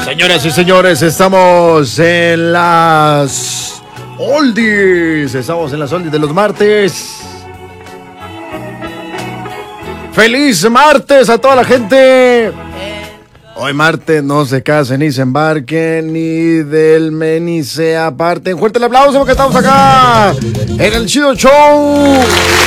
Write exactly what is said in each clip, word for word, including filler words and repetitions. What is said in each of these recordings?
Señoras y señores, estamos en las Oldies. Estamos en las Oldies de los martes. ¡Feliz martes a toda la gente! Hoy martes no se casen ni se embarquen, ni del men ni se aparten. Fuerte el aplauso porque estamos acá en el Chido Show.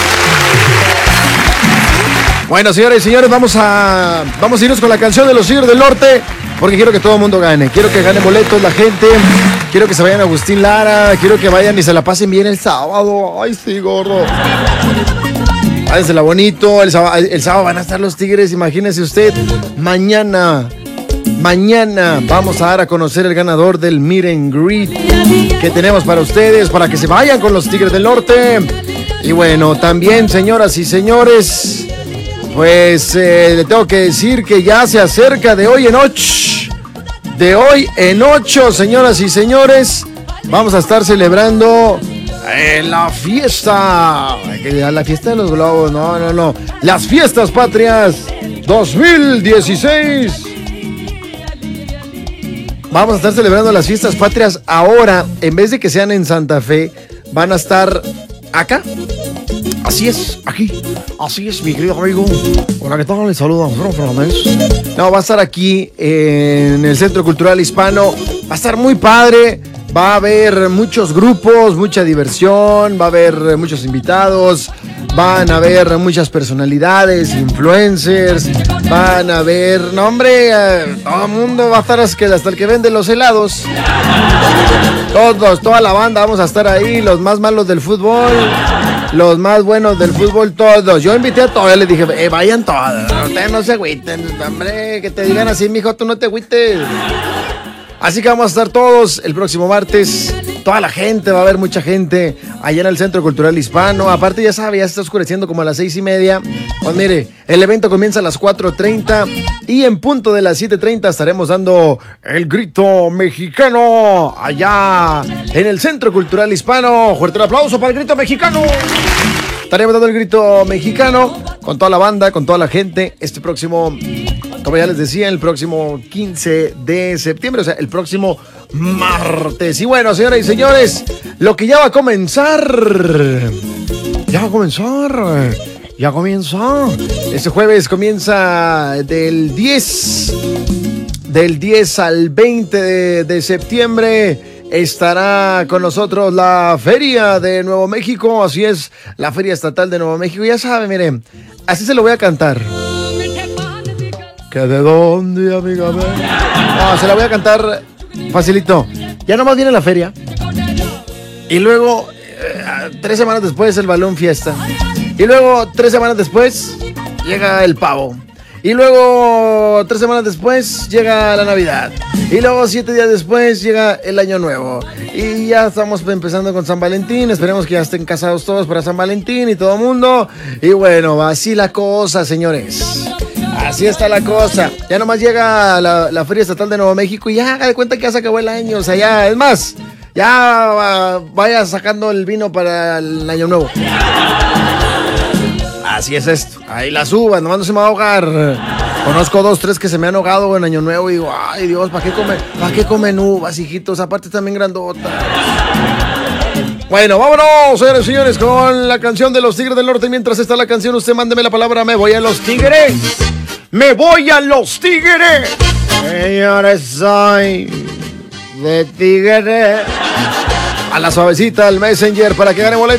Bueno, señores y señores, vamos a, vamos a irnos con la canción de los Tigres del Norte, porque quiero que todo el mundo gane. Quiero que gane boletos la gente. Quiero que se vayan a Agustín Lara. Quiero que vayan y se la pasen bien el sábado. Ay, sí, gordo. Hágansela bonito. El sábado, el sábado van a estar los Tigres. Imagínese usted. Mañana, mañana vamos a dar a conocer el ganador del Meet and Greet que tenemos para ustedes, para que se vayan con los Tigres del Norte. Y bueno, también, señoras y señores, pues eh, le tengo que decir que ya se acerca de hoy en ocho, de hoy en ocho, señoras y señores, vamos a estar celebrando eh, la fiesta, la fiesta de los globos, no, no, no, las fiestas patrias dos mil dieciséis. Vamos a estar celebrando las fiestas patrias ahora, en vez de que sean en Santa Fe, van a estar acá. Así es, aquí. Así es, mi querido amigo. Hola, ¿qué tal? Les saluda Fernando Fernández. No, va a estar aquí en el Centro Cultural Hispano. Va a estar muy padre. Va a haber muchos grupos, mucha diversión. Va a haber muchos invitados. Van a haber muchas personalidades, influencers. Van a haber, no hombre, todo el mundo va a estar hasta el, hasta el que vende los helados. Todos, toda la banda vamos a estar ahí. Los más malos del fútbol. Los más buenos del fútbol, todos. Yo invité a todos, les dije, eh, vayan todos. Ustedes no se agüiten, hombre, que te digan así, mijo, tú no te agüites. Así que vamos a estar todos el próximo martes. Toda la gente, va a haber mucha gente allá en el Centro Cultural Hispano. Aparte, ya sabe, ya se está oscureciendo como a las seis y media. Pues mire, el evento comienza a las cuatro treinta y en punto de las siete treinta estaremos dando el grito mexicano allá en el Centro Cultural Hispano. Fuerte el aplauso para el grito mexicano. Estaremos dando el grito mexicano con toda la banda, con toda la gente. Este próximo, como ya les decía, el próximo quince de septiembre, o sea, el próximo martes. Y bueno, señoras y señores, lo que ya va a comenzar, ya va a comenzar, ya comienza. Este jueves comienza del diez, del diez al veinte de, de septiembre. Estará con nosotros la Feria de Nuevo México, así es, la Feria Estatal de Nuevo México. Ya sabe, miren, así se lo voy a cantar. ¿Que de dónde, amiga? No, se la voy a cantar facilito. Ya nomás viene la feria. Y luego, eh, tres semanas después, el balón fiesta. Y luego, tres semanas después, llega el pavo. Y luego, tres semanas después, llega la Navidad. Y luego, siete días después, llega el Año Nuevo. Y ya estamos empezando con San Valentín. Esperemos que ya estén casados todos para San Valentín y todo el mundo. Y bueno, así la cosa, señores. Así está la cosa. Ya nomás llega la, la Feria Estatal de Nuevo México y ya haga de cuenta que ya se acabó el año. O sea, ya, es más, ya uh, vaya sacando el vino para el Año Nuevo. Así es esto. Ahí las uvas, nomás no se me va a ahogar. Conozco dos, tres que se me han ahogado en Año Nuevo y digo, ay Dios, ¿para qué comen, para qué comen uvas, hijitos? Aparte también grandotas. Bueno, vámonos, señores y señores, con la canción de los Tigres del Norte. Mientras está la canción, usted mándeme la palabra, me voy a los Tigres. Me voy a los Tigres. Señores, soy de Tigres. A la suavecita, al Messenger, para que gane boleto.